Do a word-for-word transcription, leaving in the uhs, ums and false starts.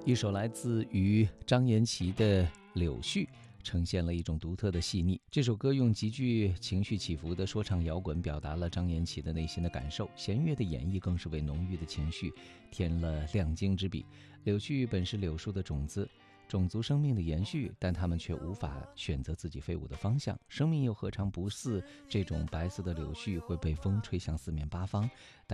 一首来自于张颜齐的《柳絮》，呈现了一种独特的细腻。这首歌用极具情绪起伏的说唱摇滚表达了张颜齐的内心的感受，弦乐的演绎更是为浓郁的情绪添了亮晶之笔。柳絮本是柳树的种子，种族生命的延续，但它们却无法选择自己飞舞的方向。生命又何尝不似这种白色的柳絮会被风吹向四面八方，